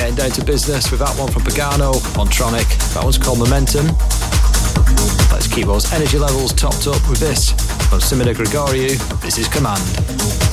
getting down to business with that one from Pagano on Tronic. That one's called Momentum. Let's keep those energy levels topped up with this from Simona Gregoriou. This is Command.